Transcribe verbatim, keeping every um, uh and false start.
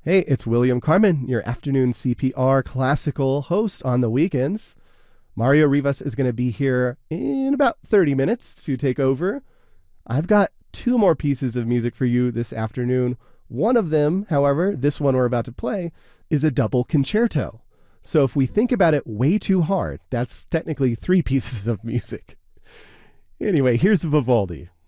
Hey, it's William Carmen, your afternoon C P R classical host on the weekends. Mario Rivas is going to be here in about thirty minutes to take over. I've got two more pieces of music for you this afternoon. One of them, however, this one we're about to play, is a double concerto. So if we think about it way too hard, that's technically three pieces of music. Anyway, here's Vivaldi.